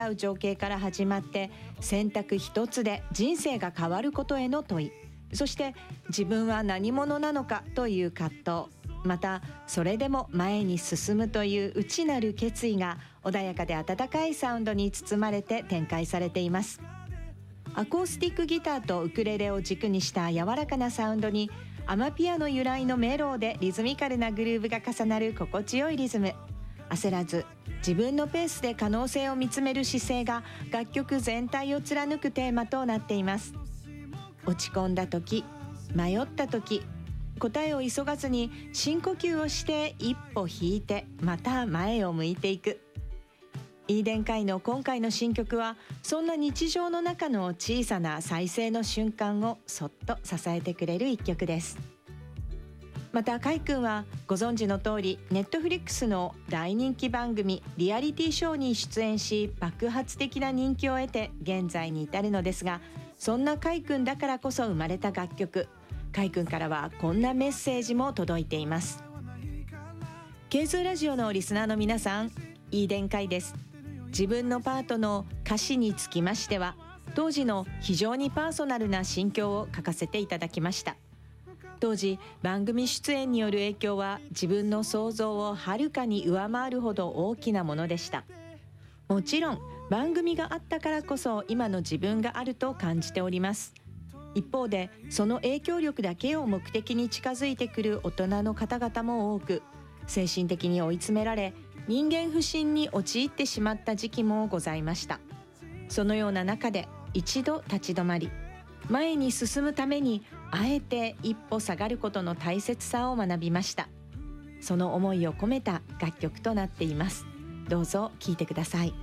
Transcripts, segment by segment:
う情景から始まって、選択一つで人生が変わることへの問い、そして自分は何者なのかという葛藤、またそれでも前に進むという内なる決意が穏やかで温かいサウンドに包まれて展開されています。アコースティックギターとウクレレを軸にした柔らかなサウンドに、アマピアノ由来のメローでリズミカルなグルーヴが重なる心地よいリズム。焦らず自分のペースで可能性を見つめる姿勢が楽曲全体を貫くテーマとなっています。落ち込んだ時、迷った時、答えを急がずに深呼吸をして一歩引いてまた前を向いていく。イーデン会の今回の新曲は、そんな日常の中の小さな再生の瞬間をそっと支えてくれる一曲です。またカイ君はご存知の通り、ネットフリックスの大人気番組リアリティショーに出演し、爆発的な人気を得て現在に至るのですが、そんなカイ君だからこそ生まれた楽曲。カイ君からはこんなメッセージも届いています。ケイズーラジオのリスナーの皆さん、イーデン会です。自分のパートの歌詞につきましては、当時の非常にパーソナルな心境を書かせていただきました。当時番組出演による影響は自分の想像をはるかに上回るほど大きなものでした。もちろん番組があったからこそ今の自分があると感じております。一方でその影響力だけを目的に近づいてくる大人の方々も多く、精神的に追い詰められ、人間不信に陥ってしまった時期もございました。そのような中で一度立ち止まり、前に進むためにあえて一歩下がることの大切さを学びました。その思いを込めた楽曲となっています。どうぞ聴いてください。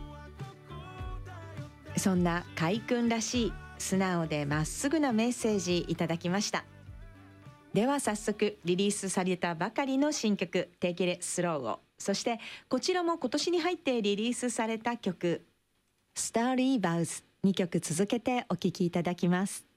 そんなカイ君らしい素直でまっすぐなメッセージいただきました。では早速リリースされたばかりの新曲 Take It Slow を、そしてこちらも今年に入ってリリースされた曲 Starry Vows 2曲続けてお聴きいただきます。